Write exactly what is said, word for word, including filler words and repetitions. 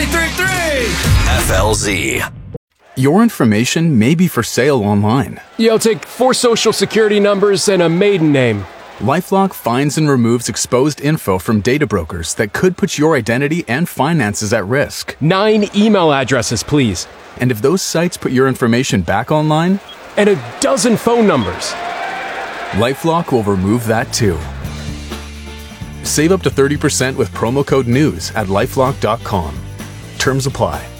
three three. F L Z. Your information may be for sale online. Yeah, I'll take four social security numbers and a maiden name. LifeLock finds and removes exposed info from data brokers that could put your identity and finances at risk. Nine email addresses, please. And if those sites put your information back online, and a dozen phone numbers, LifeLock will remove that too. Save up to thirty percent with promo code NEWS at lifelock dot com. Terms apply.